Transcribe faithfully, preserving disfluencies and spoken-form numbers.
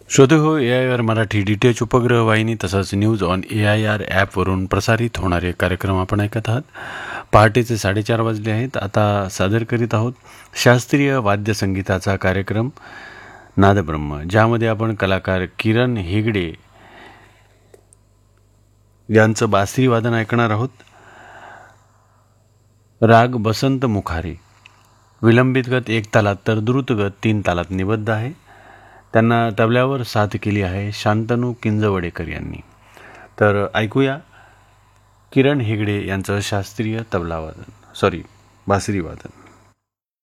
श्रोते हो, ए I R Marathi D T H उपग्रह वाहिनी तसंच news on A I R ॲपवरून प्रसारित होणारे कार्यक्रम आपण ऐकत आहात. पहाटेचे साडेचार वाजले आहेत. आता सादर करीत आहोत शास्त्रीय वाद्यसंगीताचा कार्यक्रम नादब्रह्म, ज्यामध्ये आपण कलाकार किरण हेगडे यांचं बासरी वादन ऐकणार आहोत. राग बसंत मुखारी, विलंबित गत एक तालात तर द्रुतगत तीन तालात निबद्ध आहे. त्यांना तबल्यावर साथ केली आहे शांतनू किंजवडेकर यांनी. तर ऐकूया किरण हेगडे यांचं शास्त्रीय तबला वादन सॉरी बासरी वादन.